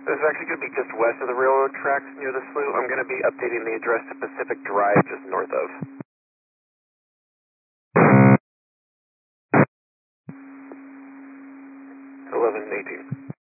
This is actually going to be just west of the railroad tracks near the slough. I'm going to be updating the address to Pacific Drive, just north of. 1118.